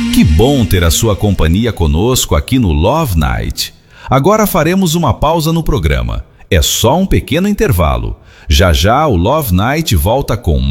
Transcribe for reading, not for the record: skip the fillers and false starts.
Que bom ter a sua companhia conosco aqui no Love Night. Agora faremos uma pausa no programa. É só um pequeno intervalo. Já já o Love Night volta com